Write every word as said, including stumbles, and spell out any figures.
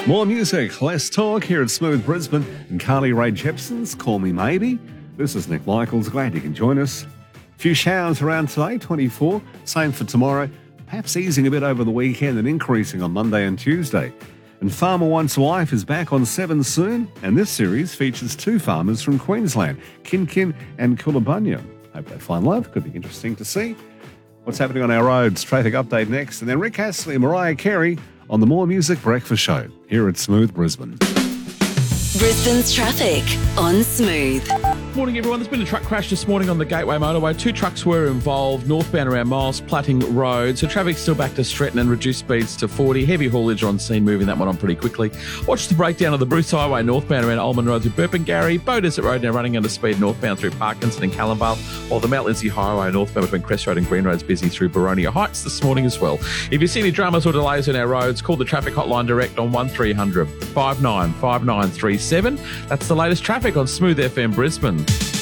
More music, less talk here at Smooth Brisbane and Carly Rae Jepsen's Call Me Maybe. This is Nick Michaels. Glad you can join us. A few showers around today, twenty-four. Same for tomorrow. Perhaps easing a bit over the weekend and increasing on Monday and Tuesday. And Farmer Wants a Wife is back on seven soon. And this series features two farmers from Queensland, Kin Kin and Coolabunna. Hope they find love. Could be interesting to see. What's happening on our roads? Traffic update next. And then Rick Astley and Mariah Carey on the More Music Breakfast Show here at Smooth Brisbane. Brisbane's traffic on Smooth. Morning, everyone. There's been a truck crash this morning on the Gateway Motorway. Two trucks were involved northbound around Miles Platting Road. So traffic's still back to Stretton and reduced speeds to forty. Heavy haulage on scene, moving that one on pretty quickly. Watch the breakdown of the Bruce Highway northbound around Ulman Road through Burpengary. Bow Desert Road now running under speed northbound through Parkinson and Callumvale, while the Mount Lindesay Highway northbound between Crest Road and Green Road is busy through Baronia Heights this morning as well. If you see any dramas or delays on our roads, call the traffic hotline direct on one three hundred five nine five nine three seven. That's the latest traffic on Smooth F M Brisbane.